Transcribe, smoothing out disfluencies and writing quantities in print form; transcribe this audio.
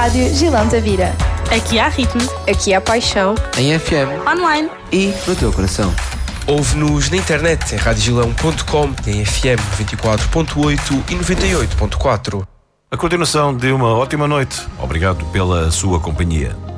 Rádio Gilão Tavira. Aqui há ritmo. Aqui há paixão. Em FM. Online. E no teu coração. Ouve-nos na internet em radiogilão.com, em FM 94.8 e 98.4. A continuação de uma ótima noite. Obrigado pela sua companhia.